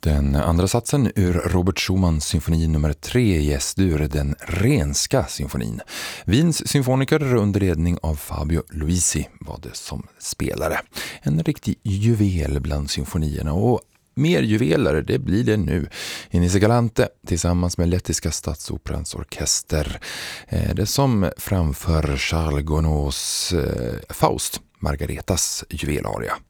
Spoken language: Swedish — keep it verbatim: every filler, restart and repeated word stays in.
Den andra satsen ur Robert Schumanns symfoni nummer tre i S-dur, den Renska symfonin. Wiens symfoniker under ledning av Fabio Luisi var det som spelare. En riktig juvel bland symfonierna, och mer juveler, det blir det nu. Inese Galante tillsammans med Lettiska Statsoperans orkester. Det som framför Charles Gounod's Faust, Margaretas juvelaria.